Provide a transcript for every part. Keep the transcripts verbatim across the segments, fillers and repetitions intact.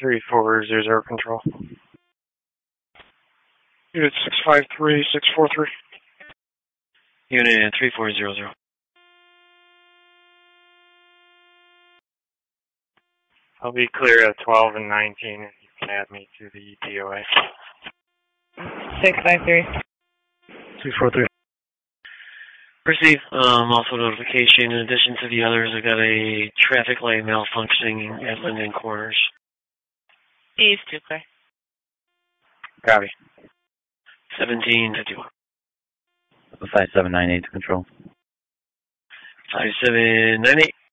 three four zero zero control. Unit six five three six four three. Unit three four zero zero. I'll be clear at twelve and nineteen if you can add me to the D O A. six five three. six four three. Receive um, also notification. In addition to the others, I got a traffic light malfunctioning at Linden Corners. East two clear. Copy. seventeen fifty-one. five seven nine eight to control. five seven nine eight.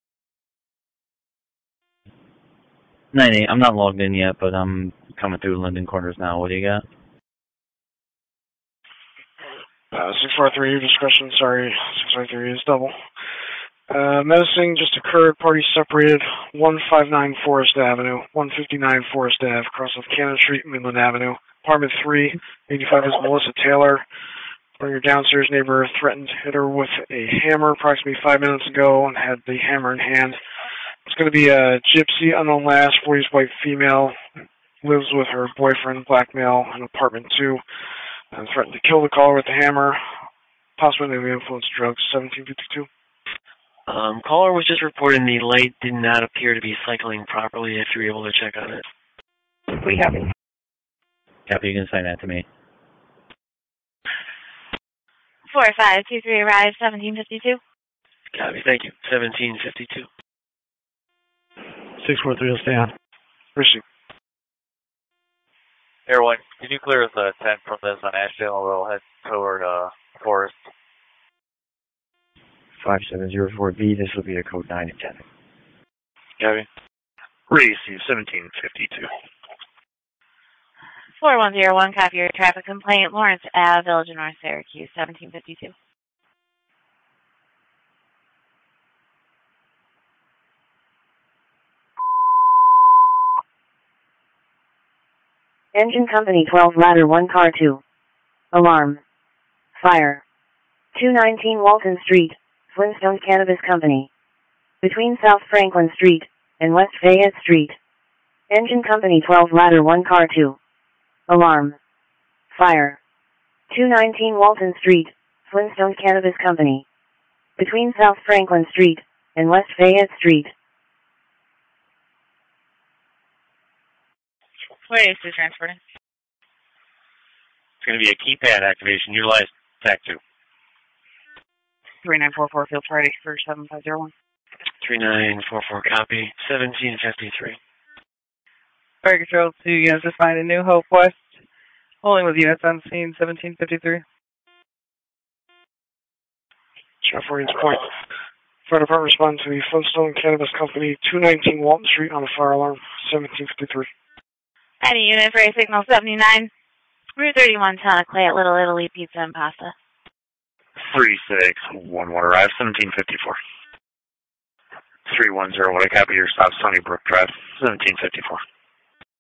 nine eight. I'm not logged in yet, but I'm coming through Linden Corners now. What do you got? Uh, six four three, your discretion, sorry, six five three is double. Uh, menacing just occurred, party separated, one five nine Forest Avenue, one fifty-nine Forest Ave, across of Cannon Street, Midland Avenue. Apartment three, eighty-five is Melissa Taylor. When your downstairs neighbor threatened to hit her with a hammer approximately five minutes ago and had the hammer in hand. It's going to be a gypsy, unknown last, forties white female, lives with her boyfriend, black male, in apartment two. And threatened to kill the caller with the hammer, possibly under the influence of drugs, seventeen fifty-two. Um, caller was just reporting the light did not appear to be cycling properly if you're able to check on it. We have it. Copy, you can sign that to me. four five two three arrive, seventeen fifty-two. Copy, thank you. seventeen fifty-two. six four three will stay on. Receive. Airline, can you clear us a ten from this on Ashdale? We'll head toward uh, Forest. five seven zero four B, this will be a code nine and ten. Copy. Receive seventeen fifty-two. four one zero one, copy your traffic complaint. Lawrence Ave, Village of North Syracuse, seventeen fifty-two. Engine Company twelve Ladder one Car two. Alarm. Fire. two nineteen Walton Street, Flintstone Cannabis Company. Between South Franklin Street and West Fayette Street. Engine Company twelve Ladder one Car two. Alarm. Fire. two nineteen Walton Street, Flintstone Cannabis Company. Between South Franklin Street and West Fayette Street. Where is this transporting? It's going to be a keypad activation. Utilize T A C two. three nine four four Field Friday for seven five zero one. three nine four four, copy. seventeen fifty-three. Fire Control two units assigned to New Hope West. Holding with units on scene, seventeen fifty-three. Jeff Williams Point. Fire Department respond to the Flintstone Cannabis Company, two nineteen Walton Street on a fire alarm, seventeen fifty-three. Any unit for a signal seventy-nine. Route thirty-one, Town of Clay at Little Italy Pizza and Pasta. three six one one arrive, seventeen fifty-four. three one zero, what I copy your stop, Sunnybrook Drive, seventeen fifty-four.